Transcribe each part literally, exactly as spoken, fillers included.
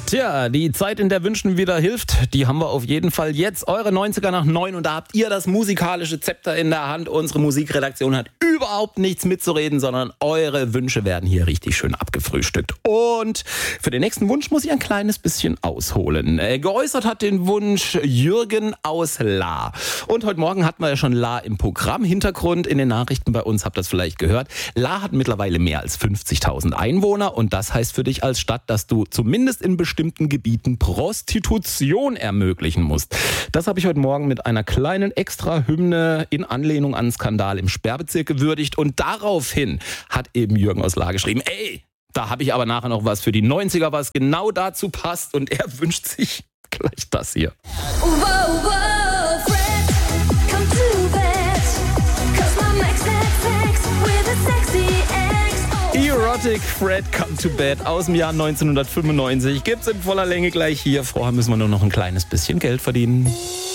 Tja, die Zeit, in der Wünschen wieder hilft, die haben wir auf jeden Fall jetzt. Eure neunziger nach neun und da habt ihr das musikalische Zepter in der Hand. Unsere Musikredaktion hat überhaupt nichts mitzureden, sondern eure Wünsche werden hier richtig schön abgefrühstückt. Und für den nächsten Wunsch muss ich ein kleines bisschen ausholen. Äh, geäußert hat den Wunsch Jürgen aus La. Und heute Morgen hatten wir ja schon La im Programm. Hintergrund in den Nachrichten bei uns, habt ihr das vielleicht gehört. La hat mittlerweile mehr als fünfzigtausend Einwohner und das heißt für dich als Stadt, dass du zumindest in bestimmten Gebieten Prostitution ermöglichen musst. Das habe ich heute Morgen mit einer kleinen Extra-Hymne in Anlehnung an einen Skandal im Sperrbezirk gewürdigt und daraufhin hat eben Jürgen aus La geschrieben, ey, da habe ich aber nachher noch was für die neunziger, was genau dazu passt und er wünscht sich gleich das hier. Wow, wow, Fred, come to bed, 'cause my Max had sex with a sexy ex. Oh, Erotic Fred Come to Bed aus dem Jahr neunzehnhundertfünfundneunzig gibt's in voller Länge gleich hier. Vorher müssen wir nur noch ein kleines bisschen Geld verdienen.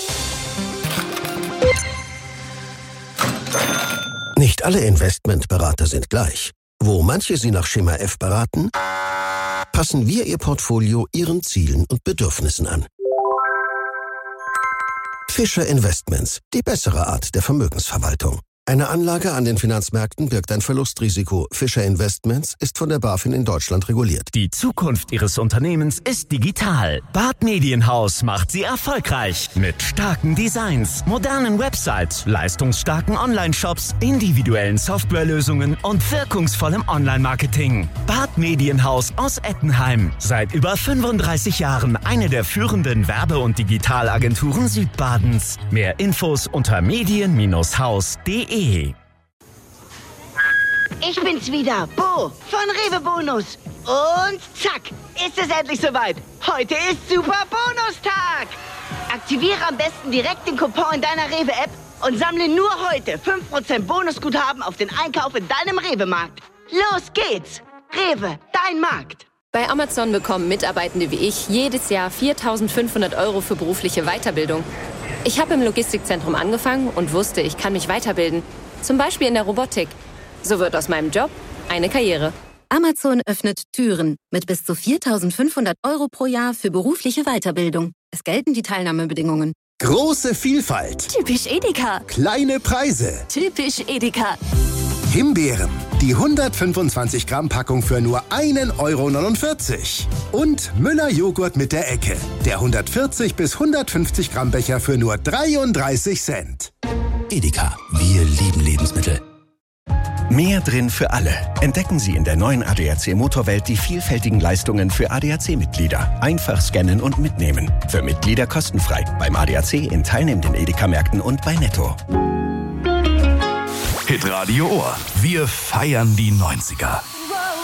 Nicht alle Investmentberater sind gleich. Wo manche Sie nach Schema F beraten, passen wir Ihr Portfolio Ihren Zielen und Bedürfnissen an. Fischer Investments, die bessere Art der Vermögensverwaltung. Eine Anlage an den Finanzmärkten birgt ein Verlustrisiko. Fischer Investments ist von der BaFin in Deutschland reguliert. Die Zukunft Ihres Unternehmens ist digital. Bad Medienhaus macht Sie erfolgreich. Mit starken Designs, modernen Websites, leistungsstarken Online-Shops, individuellen Softwarelösungen und wirkungsvollem Online-Marketing. Bad Medienhaus aus Ettenheim. Seit über fünfunddreißig Jahren eine der führenden Werbe- und Digitalagenturen Südbadens. Mehr Infos unter medien Bindestrich haus punkt de. Ich bin's wieder, Bo von Rewe Bonus. Und zack, ist es endlich soweit. Heute ist Super Bonustag. Aktiviere am besten direkt den Coupon in deiner Rewe-App und sammle nur heute fünf Prozent Bonusguthaben auf den Einkauf in deinem Rewe-Markt. Los geht's. Rewe, dein Markt. Bei Amazon bekommen Mitarbeitende wie ich jedes Jahr viertausendfünfhundert Euro für berufliche Weiterbildung. Ich habe im Logistikzentrum angefangen und wusste, ich kann mich weiterbilden. Zum Beispiel in der Robotik. So wird aus meinem Job eine Karriere. Amazon öffnet Türen mit bis zu viertausendfünfhundert Euro pro Jahr für berufliche Weiterbildung. Es gelten die Teilnahmebedingungen. Große Vielfalt. Typisch Edeka. Kleine Preise. Typisch Edeka. Himbeeren. Die hundertfünfundzwanzig Gramm Packung für nur ein Euro neunundvierzig. Und Müller Joghurt mit der Ecke. Der hundertvierzig bis hundertfünfzig Gramm Becher für nur dreiunddreißig Cent. Edeka, wir lieben Lebensmittel. Mehr drin für alle. Entdecken Sie in der neuen A D A C Motorwelt die vielfältigen Leistungen für A D A C-Mitglieder. Einfach scannen und mitnehmen. Für Mitglieder kostenfrei. Beim A D A C in teilnehmenden Edeka-Märkten und bei Netto. Hitradio Ohr. Wir feiern die neunziger.